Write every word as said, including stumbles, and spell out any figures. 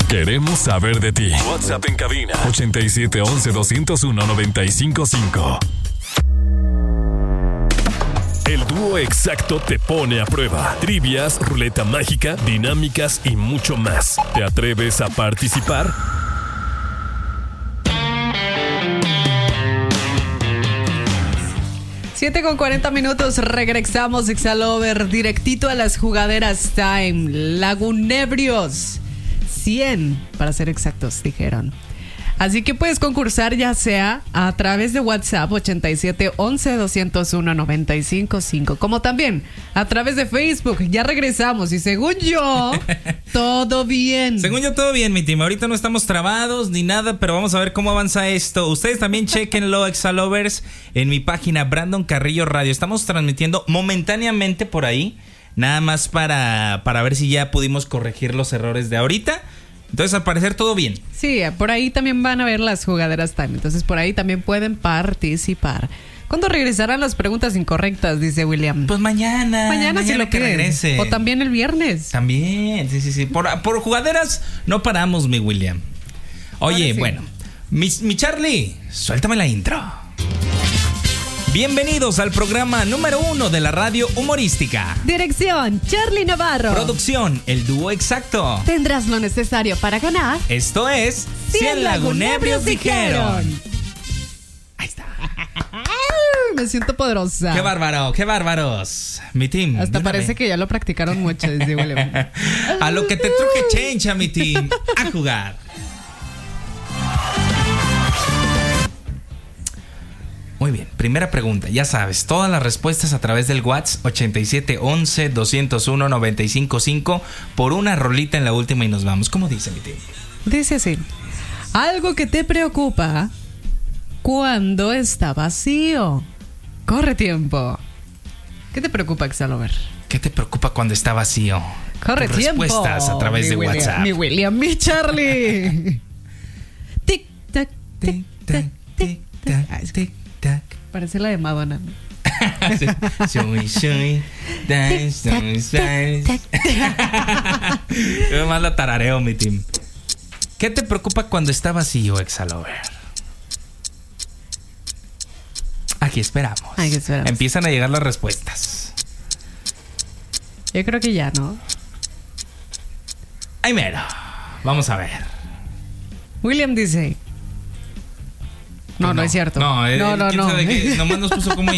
Queremos saber de ti. WhatsApp en cabina ochenta y siete once doscientos uno noventa y cinco cinco. El dúo exacto te pone a prueba. Trivias, ruleta mágica, dinámicas y mucho más. ¿Te atreves a participar? siete con cuarenta minutos, regresamos Exalover, directito a las jugaderas time. Lagunebrios, cien para ser exactos, dijeron. Así que puedes concursar ya sea a través de WhatsApp ochenta y siete once doscientos uno noventa y cinco cinco, como también a través de Facebook. Ya regresamos y según yo, todo bien. Según yo, todo bien, mi team. Ahorita no estamos trabados ni nada, pero vamos a ver cómo avanza esto. Ustedes también chequenlo, Exalovers, en mi página Brandon Carrillo Radio. Estamos transmitiendo momentáneamente por ahí, nada más para, para ver si ya pudimos corregir los errores de ahorita. Entonces, al parecer, todo bien. Sí, por ahí también van a ver las jugaderas time. Entonces, por ahí también pueden participar. ¿Cuándo regresarán las preguntas incorrectas? Dice William. Pues mañana. Mañana, mañana si lo que regrese. O también el viernes. También, sí, sí, sí. Por, por jugaderas no paramos, mi William. Oye, sí. Bueno. Mi, mi Charlie, suéltame la intro. Bienvenidos al programa número uno de la radio humorística. Dirección, Charlie Navarro. Producción, el dúo exacto. Tendrás lo necesario para ganar. Esto es cien Lagunebrios dijeron. Ahí está. Me siento poderosa. Qué bárbaro, qué bárbaros. Mi team. Hasta parece que ya lo practicaron mucho, dice William. A lo que te truje chencha, mi team. A jugar. Muy bien, primera pregunta, ya sabes, todas las respuestas a través del WhatsApp ochenta y siete once doscientos uno noventa y cinco cinco por una rolita en la última y nos vamos. ¿Cómo dice mi tío? Dice así: algo que te preocupa cuando está vacío. Corre tiempo. ¿Qué te preocupa, Exalover? ¿Qué te preocupa cuando está vacío? Corre Tus tiempo. Respuestas a través mi de William, WhatsApp. Mi William, mi Charlie. Tic tac, tic tac, tic tac, tic tac. Parece la de Madonna. Soy, soy, dance, dance, dance. Yo más la tarareo, mi team. ¿Qué te preocupa cuando está vacío, Exalover? Aquí esperamos. Aquí esperamos. Empiezan a llegar las respuestas. Yo creo que ya, ¿no? Ay, mero. Vamos a ver. William dice... No, no, no es cierto. No, no, no. no. De que nomás nos puso como